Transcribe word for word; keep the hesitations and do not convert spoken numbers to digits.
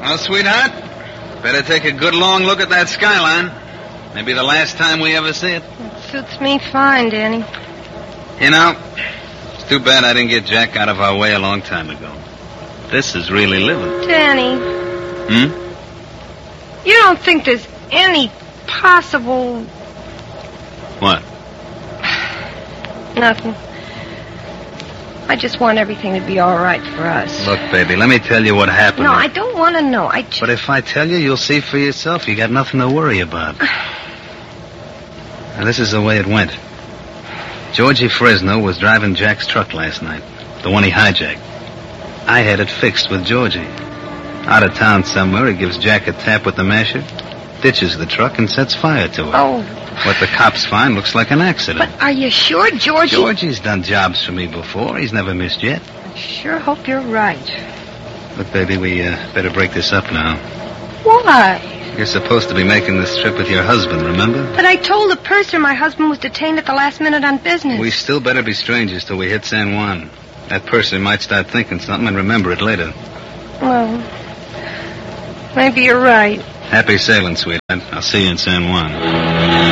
Well, sweetheart, better take a good long look at that skyline. Maybe the last time we ever see it. It suits me fine, Danny. You know, it's too bad I didn't get Jack out of our way a long time ago. This is really living. Danny. Hmm? You don't think there's any possible... What? Nothing. I just want everything to be all right for us. Look, baby, let me tell you what happened. No, I don't want to know. I just... But if I tell you, you'll see for yourself. You got nothing to worry about. Now, this is the way it went. Georgie Fresno was driving Jack's truck last night, the one he hijacked. I had it fixed with Georgie. Out of town somewhere, he gives Jack a tap with the masher, ditches the truck, and sets fire to it. Oh. What the cops find looks like an accident. But are you sure, Georgie? Georgie's done jobs for me before. He's never missed yet. I sure hope you're right. Look, baby, we uh, better break this up now. Why? You're supposed to be making this trip with your husband, remember? But I told the purser my husband was detained at the last minute on business. We still better be strangers till we hit San Juan. That purser might start thinking something and remember it later. Well, maybe you're right. Happy sailing, sweetheart. I'll see you in San Juan.